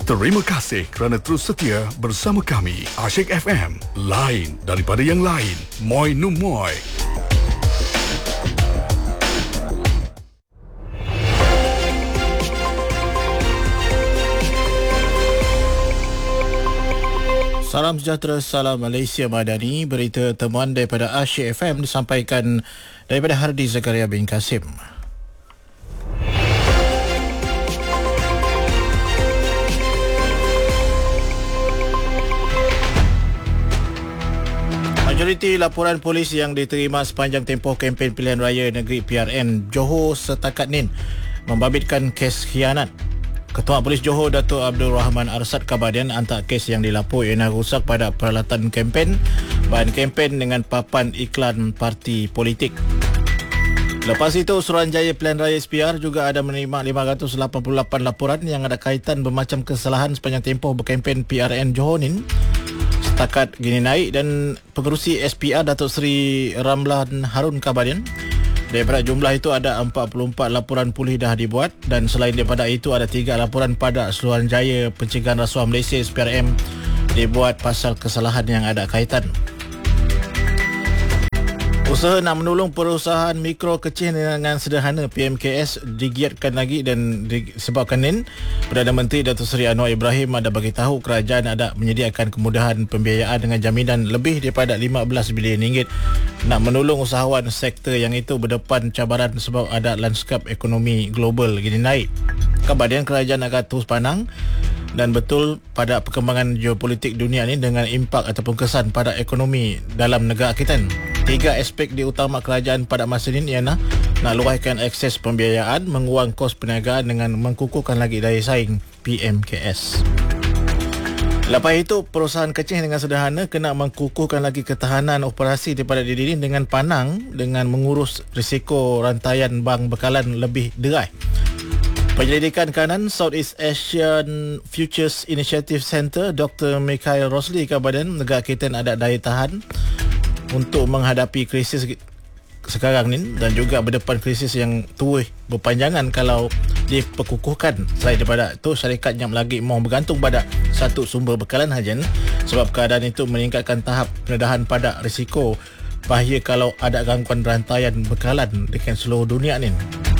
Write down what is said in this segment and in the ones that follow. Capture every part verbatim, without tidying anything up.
Terima kasih kerana terus setia bersama kami. Asyik F M, lain daripada yang lain. Moi nu moi. Salam sejahtera, salam Malaysia Madani. Berita temuan daripada Asyik F M disampaikan daripada Hardi Zakaria bin Kasim. Majoriti laporan polis yang diterima sepanjang tempoh kempen pilihan raya negeri P R N Johor setakat ni membabitkan kes khianat. Ketua Polis Johor Datuk Abdul Rahman Arsad Kabadian antara kes yang dilapor ialah rosak pada peralatan kempen, bahan kempen dengan papan iklan parti politik. Lepas itu, Suruhanjaya Pilihan Raya S P R juga ada menerima lima ratus lapan puluh lapan laporan yang ada kaitan bermacam kesalahan sepanjang tempoh berkempen P R N Johor ni. Setakat gini naik, dan pengerusi S P R Datuk Seri Ramlan Harun Kabadian, daripada jumlah itu ada empat puluh empat laporan pulih dah dibuat, dan selain daripada itu ada tiga laporan pada Suruhanjaya Pencegahan Rasuah Malaysia S P R M dibuat pasal kesalahan yang ada kaitan. Usaha nak menolong perusahaan mikro kecil dengan sederhana P M K S digiatkan lagi, dan disebabkan ini Perdana Menteri Datuk Seri Anwar Ibrahim ada bagi tahu kerajaan ada menyediakan kemudahan pembiayaan dengan jaminan lebih daripada lima belas bilion ringgit nak menolong usahawan sektor yang itu berdepan cabaran sebab ada lanskap ekonomi global gini naik. Kemudian kerajaan akan terus pandang dan betul pada perkembangan geopolitik dunia ini dengan impak ataupun kesan pada ekonomi dalam negara kita. Tiga aspek diutama kerajaan pada masa ini ialah nak luahkan akses pembiayaan, menguang kos perniagaan dengan mengkukuhkan lagi daya saing P M K S. Lepas itu, perusahaan kecil dengan sederhana kena mengkukuhkan lagi ketahanan operasi daripada diri ini dengan pandang dengan mengurus risiko rantaian bank bekalan lebih derai. Penyelidikan kanan Southeast Asian Futures Initiative Centre Doktor Mikhail Rosli Kabadan negara kita ada daya tahan untuk menghadapi krisis sekarang ni dan juga berdepan krisis yang terus berpanjangan kalau diperkukuhkan. Selain daripada itu, syarikat yang lagi mau bergantung pada satu sumber bekalan saja, sebab keadaan itu meningkatkan tahap pendedahan pada risiko bahaya kalau ada gangguan rantaian bekalan dengan seluruh dunia ni.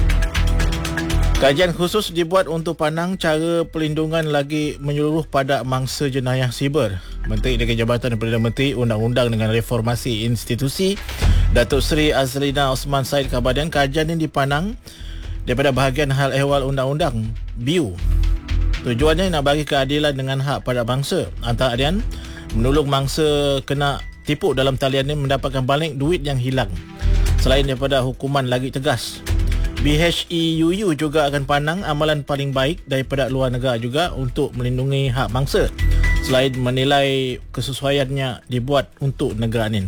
Kajian khusus dibuat untuk pandang cara pelindungan lagi menyeluruh pada mangsa jenayah siber. Menteri Dikir Jabatan Perdana Menteri Undang-Undang dengan Reformasi Institusi Datuk Seri Azlina Osman Said Kabadian, kajian ini dipandang daripada bahagian hal ehwal undang-undang B U. Tujuannya nak bagi keadilan dengan hak pada bangsa. Antara lain menolong mangsa kena tipu dalam talian ini mendapatkan balik duit yang hilang. Selain daripada hukuman lagi tegas, B H E U U juga akan pandang amalan paling baik daripada luar negara juga untuk melindungi hak bangsa, selain menilai kesesuaiannya dibuat untuk negara ini.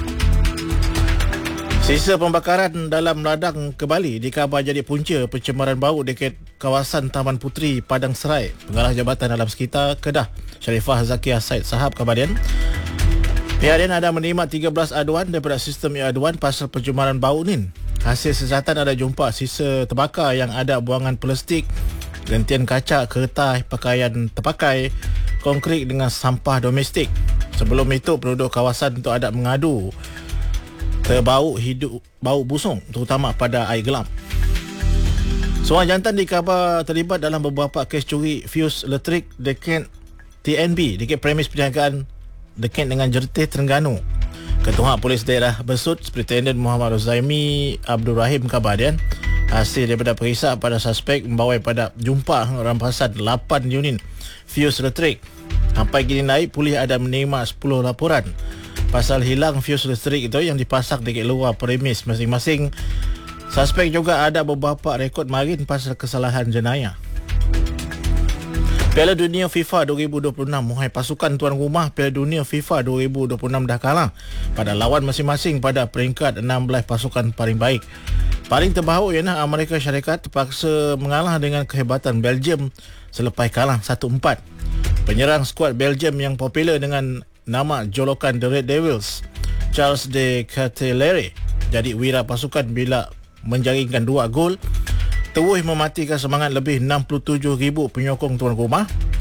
Sisa pembakaran dalam ladang ke Bali dikhabar jadi punca pencemaran bau dekat kawasan Taman Puteri, Padang Serai. Pengarah Jabatan Alam Sekitar Kedah, Sharifah Zakiah Said Sahab Kabadian, pihak ada menerima tiga belas aduan daripada sistem e-aduan pasal pencemaran bau ni. Hasil siasatan ada jumpa sisa terbakar yang ada buangan plastik, gentian kaca, kertas, pakaian terpakai, konkrit dengan sampah domestik. Sebelum itu, penduduk kawasan itu ada mengadu terbau hidup bau busung, terutama pada air gelap. Seorang jantan dikhabar terlibat dalam beberapa kes curi fuse elektrik dekat T N B, dekat premis perniagaan dekat dengan Jertih, Terengganu. Ketua Polis Daerah Besut Superintendent Muhammad Rozaimi Abdul Rahim Kabadian, hasil daripada periksa pada suspek membawa pada jumpa rampasan lapan unit fuse elektrik. Sampai kini naik, polis ada menerima sepuluh laporan pasal hilang fuse elektrik itu yang dipasang di luar premis masing-masing. Suspek juga ada beberapa rekod marin pasal kesalahan jenayah. Piala Dunia FIFA dua ribu dua puluh enam, muhai pasukan tuan rumah Piala Dunia FIFA dua ribu dua puluh enam dah kalah pada lawan masing-masing pada peringkat enam belas pasukan paling baik. Paling terbaik ialah Amerika Syarikat terpaksa mengalah dengan kehebatan Belgium selepas kalah satu empat. Penyerang skuad Belgium yang popular dengan nama jolokan The Red Devils, Charles de Ketelaere, jadi wira pasukan bila menjaringkan dua gol, terus mematikan semangat lebih enam puluh tujuh ribu penyokong tuan rumah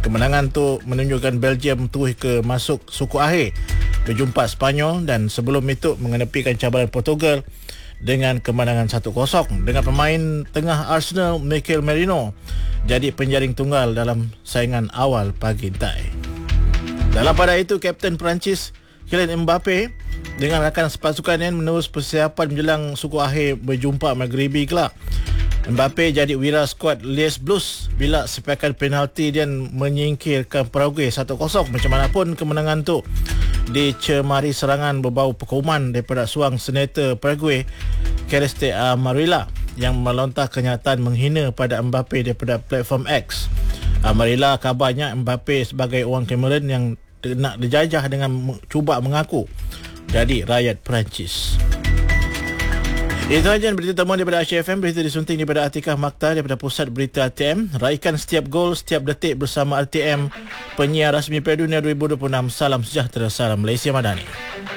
Kemenangan tu menunjukkan Belgium terus ke masuk suku akhir berjumpa Sepanyol dan sebelum itu mengenepikan cabaran Portugal dengan kemenangan satu kosong dengan pemain tengah Arsenal Mikel Merino jadi penjaring tunggal dalam saingan awal pagi tadi. Dalam pada itu, Kapten Perancis Kylian Mbappe dengan rakan sepasukannya menerus persiapan menjelang suku akhir berjumpa Maghribi kelak. Mbappe jadi wira skuad Les Blues bila sepakan penalti dan menyingkirkan Paraguay satu kosong. Macam mana pun kemenangan tu dicemari serangan berbau perkuman daripada suang senator Paraguay Celeste Amarilla yang melontar kenyataan menghina pada Mbappe daripada platform X. Amarilla kabarnya Mbappe sebagai orang Cameron yang nak dijajah dengan cuba mengaku jadi rakyat Perancis. Itu sahaja berita temuan daripada Aceh F M. Berita disunting daripada Atikah Makta daripada Pusat Berita R T M. Raikan setiap gol, setiap detik bersama R T M, penyiar rasmi Piala Dunia dua ribu dua puluh enam. Salam sejahtera, salam Malaysia Madani.